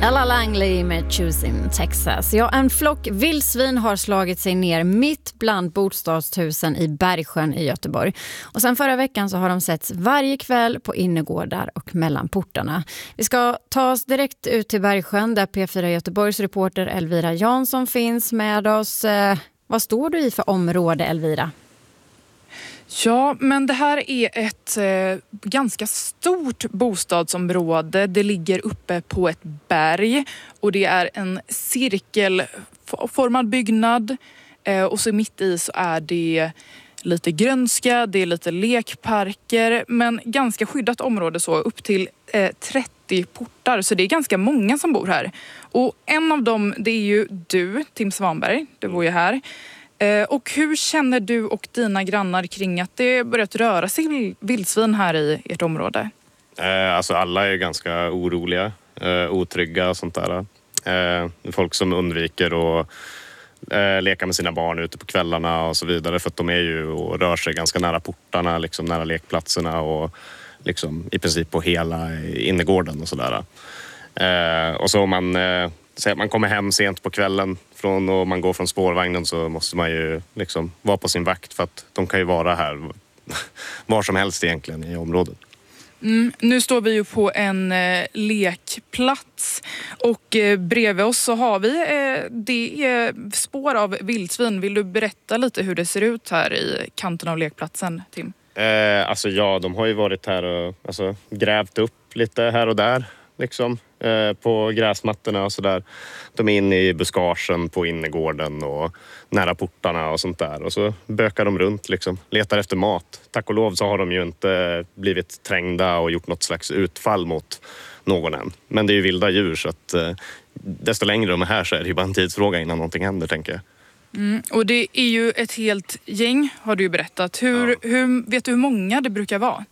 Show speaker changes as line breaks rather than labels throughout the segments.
Ella Langley med Choosing Texas. Ja, en flock vildsvin har slagit sig ner mitt bland bostadshusen i Bergsjön i Göteborg. Och sen förra veckan så har de setts varje kväll på innergårdar och mellan portarna. Vi ska ta oss direkt ut till Bergsjön där P4 Göteborgs reporter Elvira Jansson finns med oss. Vad står du i för område, Elvira?
Ja, men det här är ett ganska stort bostadsområde. Det ligger uppe på ett berg och det är en cirkelformad byggnad. Och så mitt i så är det lite grönska, det är lite lekparker, men ganska skyddat område, så upp till 30 portar. Så det är ganska många som bor här. Och en av dem, det är ju du, Tim Svanberg. Du bor ju här. Och hur känner du och dina grannar kring att det börjat röra sig vildsvin här i ert område?
Alltså alla är ganska oroliga, otrygga och sånt där. Folk som undviker att leka med sina barn ute på kvällarna och så vidare, för att de är ju och rör sig ganska nära portarna, liksom nära lekplatserna och liksom i princip på hela innergården och sådär. Och så om man kommer hem sent på kvällen och man går från spårvagnen, så måste man ju liksom vara på sin vakt, för att de kan ju vara här var som helst egentligen i området.
Nu står vi ju på en lekplats och bredvid oss så har vi det är spår av vildsvin. Vill du berätta lite hur det ser ut här i kanten av lekplatsen, Tim?
Alltså ja, de har ju varit här och grävt upp lite här och där liksom, på gräsmattorna och sådär. De är inne i buskagen på innergården och nära portarna och sånt där. Och så bökar de runt liksom, letar efter mat. Tack och lov så har de ju inte blivit trängda och gjort något slags utfall mot någon än. Men det är ju vilda djur, så att desto längre de är här så är det ju bara en tidsfråga innan någonting händer, tänker jag.
Och det är ju ett helt gäng, har du ju berättat. Vet du hur många det brukar vara?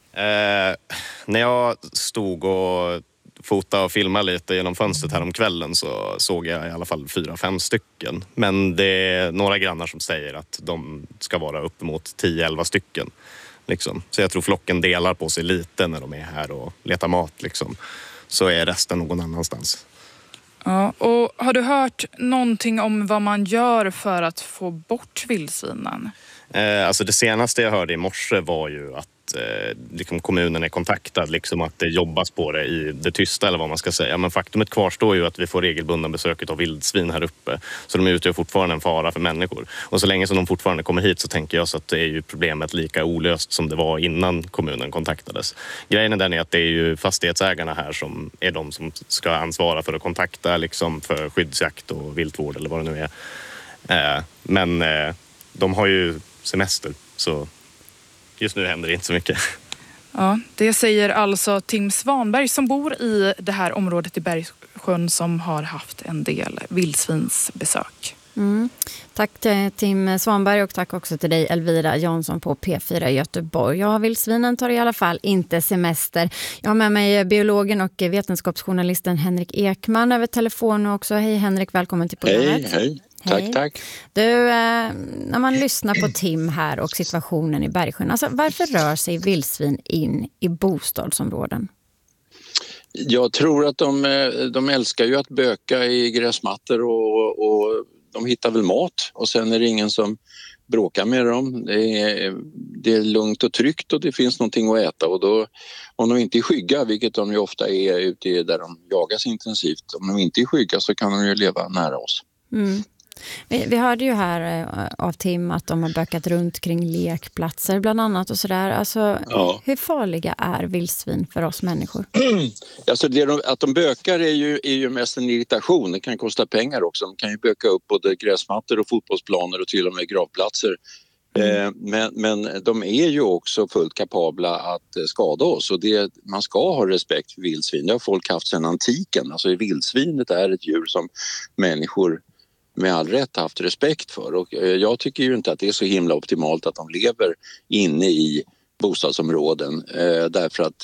När jag stod och fota och filma lite genom fönstret här om kvällen så såg jag i alla fall 4-5 stycken. Men det är några grannar som säger att de ska vara uppemot 10-11 stycken. Liksom. Så jag tror flocken delar på sig lite när de är här och letar mat. Liksom. Så är resten någon annanstans.
Ja, och har du hört någonting om vad man gör för att få bort vildsvinen?
Alltså det senaste jag hörde i morse var ju att liksom kommunen är kontaktad, liksom att det jobbas på det i det tysta, eller vad man ska säga. Men faktumet kvarstår ju att vi får regelbundna besöket av vildsvin här uppe. Så de utgör fortfarande en fara för människor. Och så länge som de fortfarande kommer hit så tänker jag så att det är ju problemet lika olöst som det var innan kommunen kontaktades. Grejen är den är att det är ju fastighetsägarna här som är de som ska ansvara för att kontakta liksom, för skyddsjakt och viltvård eller vad det nu är. Men de har ju semester, så just nu händer det inte så mycket.
Ja, det säger alltså Tim Svanberg som bor i det här området i Bergsjön som har haft en del vildsvinsbesök.
Tack till Tim Svanberg och tack också till dig Elvira Jansson på P4 Göteborg. Ja, vildsvinen tar i alla fall inte semester. Jag har med mig biologen och vetenskapsjournalisten Henrik Ekman över telefon också. Hej Henrik, välkommen till programmet.
Hej. Tack.
Du, när man lyssnar på Tim här och situationen i Bergsjön, alltså varför rör sig vildsvin in i bostadsområden?
Jag tror att de älskar ju att böka i gräsmattor och de hittar väl mat och sen är det ingen som bråkar med dem. Det är lugnt och tryggt och det finns någonting att äta, och då, om de inte är skygga, vilket de ju ofta är ute där de jagas intensivt, om de inte är skygga så kan de ju leva nära oss.
Vi hörde ju här av Tim att de har bökat runt kring lekplatser bland annat och sådär. Alltså, hur farliga är vildsvin för oss människor?
Alltså att de bökar är ju mest en irritation. Det kan kosta pengar också. De kan ju böka upp både gräsmattor och fotbollsplaner och till och med gravplatser. Men de är ju också fullt kapabla att skada oss, och man ska ha respekt för vildsvin. Det har folk haft sedan antiken. Alltså vildsvinet är ett djur som människor med all rätt haft respekt för, och jag tycker ju inte att det är så himla optimalt att de lever inne i bostadsområden därför att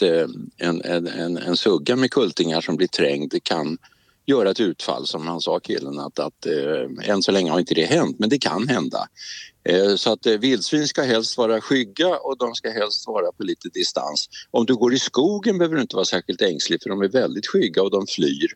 en sugga med kultingar som blir trängd kan göra ett utfall, som han sa killen, att än så länge har inte det hänt, men det kan hända. Så att vildsvin ska helst vara skygga och de ska helst vara på lite distans. Om du går i skogen behöver du inte vara särskilt ängslig, för de är väldigt skygga och de flyr.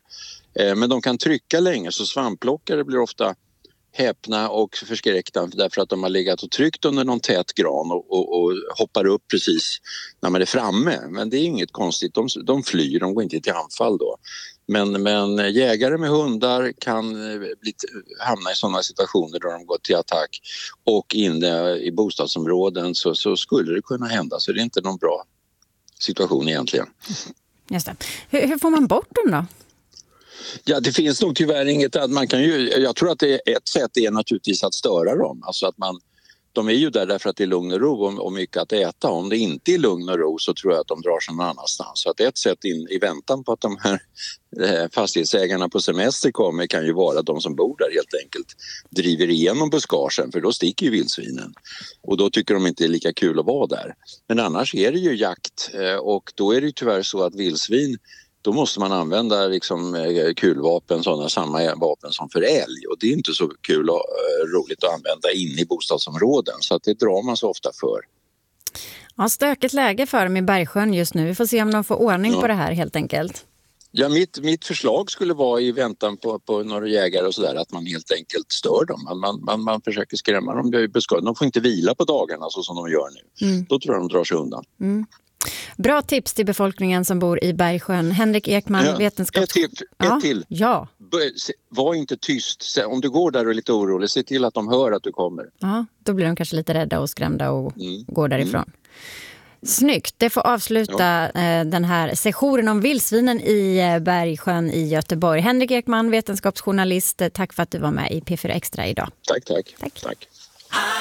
Men de kan trycka länge, så svampplockare blir ofta häpna och förskräckta därför att de har legat och tryckt under någon tät gran och hoppar upp precis när man är framme. Men det är inget konstigt, de flyr, de går inte till anfall då. Men jägare med hundar kan hamna i sådana situationer då de går till attack, och inne i bostadsområden så skulle det kunna hända, så det är inte någon bra situation egentligen.
Just det. Hur får man bort dem då?
Ja, det finns nog tyvärr inget att man kan ju, jag tror att det är ett sätt är naturligtvis att störa dem. Alltså att de är ju där därför att det är lugn och ro och mycket att äta. Om det inte är lugn och ro så tror jag att de drar sig någon annanstans. Så att ett sätt i väntan på att de här fastighetsägarna på semester kommer kan ju vara de som bor där helt enkelt driver igenom buskagen, för då sticker ju vildsvinen. Och då tycker de inte det är lika kul att vara där. Men annars är det ju jakt, och då är det ju tyvärr så att vildsvin, då måste man använda liksom kulvapen, sådana samma vapen som för älg. Och det är inte så kul och roligt att använda in i bostadsområden. Så att det drar man så ofta för.
Ja, stökigt läge för dem i Bergsjön just nu. Vi får se om de får ordning på det här helt enkelt.
Ja, mitt förslag skulle vara i väntan på några jägare och sådär, att man helt enkelt stör dem. Man försöker skrämma dem. De får inte vila på dagarna så som de gör nu. Då tror jag de drar sig undan.
Bra tips till befolkningen som bor i Bergsjön. Henrik Ekman, vetenskaps...
Ett till.
Ja.
Var inte tyst. Om du går där och är lite orolig, se till att de hör att du kommer.
Ja, då blir de kanske lite rädda och skrämda och går därifrån. Snyggt. Det får avsluta den här sessionen om vildsvinen i Bergsjön i Göteborg. Henrik Ekman, vetenskapsjournalist. Tack för att du var med i P4 Extra idag.
Tack.